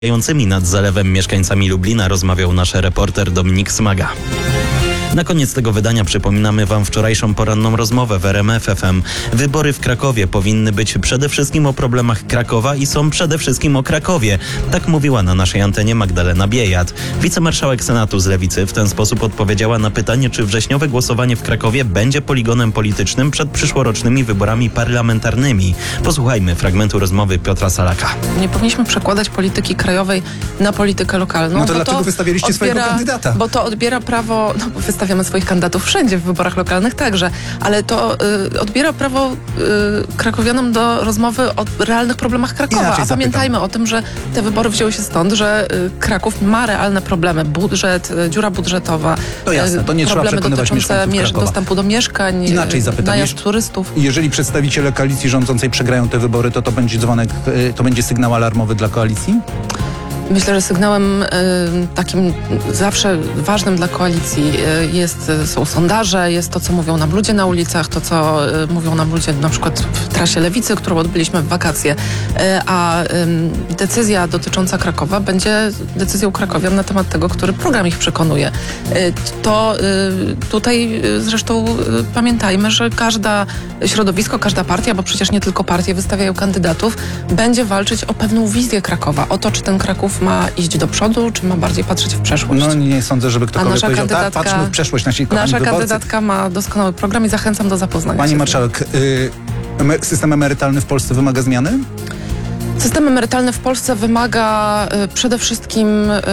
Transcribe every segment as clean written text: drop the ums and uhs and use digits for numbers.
nad zalewem mieszkańcami Lublina rozmawiał nasz reporter Dominik Smaga. Na koniec tego wydania przypominamy Wam wczorajszą poranną rozmowę w RMF FM. Wybory w Krakowie powinny być przede wszystkim o problemach Krakowa i są przede wszystkim o Krakowie. Tak mówiła na naszej antenie Magdalena Biejat. Wicemarszałek Senatu z Lewicy w ten sposób odpowiedziała na pytanie, czy wrześniowe głosowanie w Krakowie będzie poligonem politycznym przed przyszłorocznymi wyborami parlamentarnymi. Posłuchajmy fragmentu rozmowy Piotra Salaka. Nie powinniśmy przekładać polityki krajowej na politykę lokalną. No to dlaczego wystawialiście swojego kandydata? Bo to odbiera prawo, wystawiamy swoich kandydatów wszędzie w wyborach lokalnych także, ale to odbiera prawo krakowianom do rozmowy o realnych problemach Krakowa. A pamiętajmy o tym, że te wybory wzięły się stąd, że Kraków ma realne problemy. Budżet, dziura budżetowa, to jasne, to nie problemy dotyczące dostępu do mieszkań, inaczej zapytam, najazd turystów. Jeżeli przedstawiciele koalicji rządzącej przegrają te wybory, to będzie dzwonek, to będzie sygnał alarmowy dla koalicji? Myślę, że sygnałem takim zawsze ważnym dla koalicji są sondaże, jest to, co mówią nam ludzie na ulicach, to, co mówią nam ludzie na przykład w trasie Lewicy, którą odbyliśmy w wakacje, a decyzja dotycząca Krakowa będzie decyzją krakowian na temat tego, który program ich przekonuje. To tutaj zresztą pamiętajmy, że każda środowisko, każda partia, bo przecież nie tylko partie wystawiają kandydatów, będzie walczyć o pewną wizję Krakowa, o to, czy ten Kraków ma iść do przodu, czy ma bardziej patrzeć w przeszłość. No nie sądzę, żeby ktokolwiek powiedział, tak, patrzmy w przeszłość, nasi kochani Nasza wyborcy. kandydatka ma doskonały program i zachęcam do zapoznania Pani się. marszałek, system emerytalny w Polsce wymaga zmiany? System emerytalny w Polsce wymaga przede wszystkim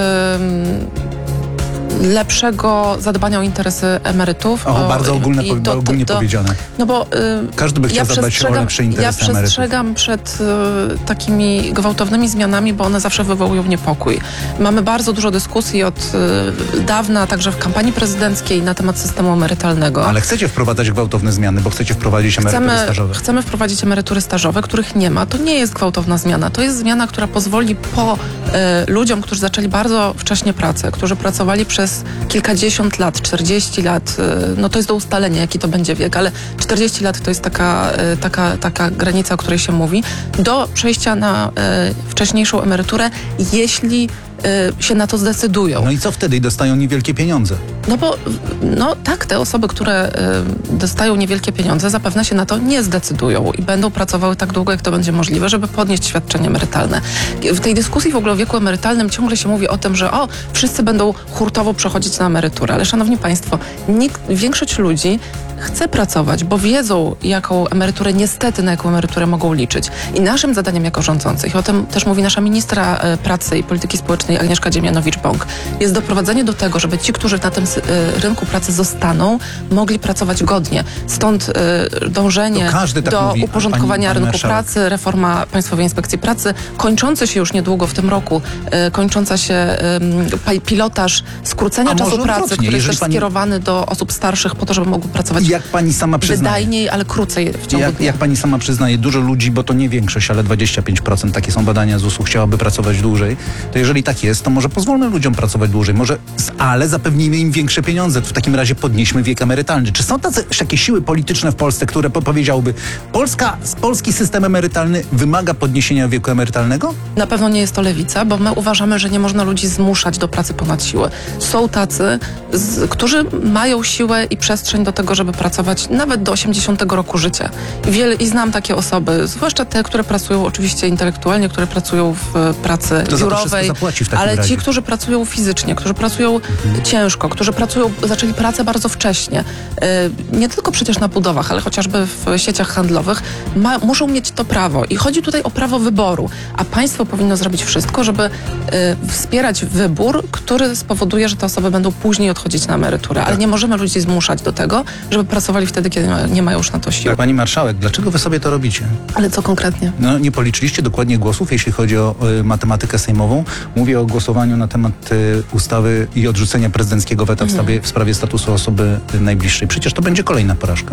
lepszego zadbania o interesy emerytów. Bardzo ogólnie powiedziane. No bo każdy by chciał zadbać o lepsze interesy emerytów. Ja przestrzegam przed takimi gwałtownymi zmianami, bo one zawsze wywołują niepokój. Mamy bardzo dużo dyskusji od dawna, także w kampanii prezydenckiej na temat systemu emerytalnego. Ale chcecie wprowadzać gwałtowne zmiany, bo chcecie wprowadzić emerytury stażowe. Chcemy wprowadzić emerytury stażowe, których nie ma. To nie jest gwałtowna zmiana. To jest zmiana, która pozwoli ludziom, którzy zaczęli bardzo wcześnie pracę, którzy pracowali przez kilkadziesiąt lat, 40 lat, no to jest do ustalenia, jaki to będzie wiek, ale 40 lat to jest taka granica, o której się mówi, do przejścia na wcześniejszą emeryturę, jeśli się na to zdecydują. No i co wtedy? Dostają niewielkie pieniądze. No tak, te osoby, które dostają niewielkie pieniądze, zapewne się na to nie zdecydują i będą pracowały tak długo, jak to będzie możliwe, żeby podnieść świadczenie emerytalne. W tej dyskusji w ogóle o wieku emerytalnym ciągle się mówi o tym, że wszyscy będą hurtowo przechodzić na emeryturę, ale szanowni państwo, większość ludzi chce pracować, bo wiedzą, na jaką emeryturę mogą liczyć. I naszym zadaniem jako rządzących, i o tym też mówi nasza ministra pracy i polityki społecznej Agnieszka Dziemianowicz-Bąk, jest doprowadzenie do tego, żeby ci, którzy na tym rynku pracy zostaną, mogli pracować godnie. Stąd dążenie do uporządkowania rynku pracy, reforma Państwowej Inspekcji Pracy, kończący się już niedługo w tym roku, kończąca się pilotaż skrócenia czasu pracy, który jest też skierowany do osób starszych po to, żeby mogły pracować jak pani sama przyznaje, wydajniej, ale krócej w ciągu dnia. Jak pani sama przyznaje, dużo ludzi, bo to nie większość, ale 25%, takie są badania ZUS-u, chciałaby pracować dłużej. To jeżeli tak jest, to może pozwólmy ludziom pracować dłużej, ale zapewnijmy im większe pieniądze. W takim razie podnieśmy wiek emerytalny. Czy są takie siły polityczne w Polsce, które powiedziałyby, polski system emerytalny wymaga podniesienia wieku emerytalnego? Na pewno nie jest to lewica, bo my uważamy, że nie można ludzi zmuszać do pracy ponad siłę. Są tacy, którzy mają siłę i przestrzeń do tego, żeby pracować nawet do 80 roku życia. I znam takie osoby, zwłaszcza te, które pracują oczywiście intelektualnie, które pracują w pracy biurowej, ale ci, którzy pracują fizycznie, którzy pracują ciężko, którzy zaczęli pracę bardzo wcześnie. Nie tylko przecież na budowach, ale chociażby w sieciach handlowych, muszą mieć to prawo. I chodzi tutaj o prawo wyboru. A państwo powinno zrobić wszystko, żeby wspierać wybór, który spowoduje, że te osoby będą później odchodzić na emeryturę. Ale nie możemy ludzi zmuszać do tego, żeby pracowali wtedy, kiedy nie mają już na to siły. Pani marszałek, dlaczego wy sobie to robicie? Ale co konkretnie? No nie policzyliście dokładnie głosów, jeśli chodzi o matematykę sejmową. Mówię o głosowaniu na temat ustawy i odrzucenia prezydenckiego weta w sprawie statusu osoby najbliższej. Przecież to będzie kolejna porażka.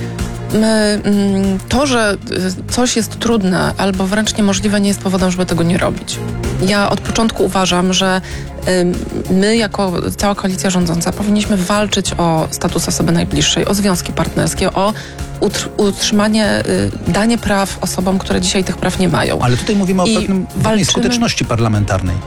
To, że coś jest trudne albo wręcz niemożliwe, nie jest powodem, żeby tego nie robić. Ja od początku uważam, że My jako cała koalicja rządząca powinniśmy walczyć o status osoby najbliższej, o związki partnerskie, o utrzymanie, danie praw osobom, które dzisiaj tych praw nie mają. Ale tutaj mówimy o I pewnej walczymy- skuteczności parlamentarnej.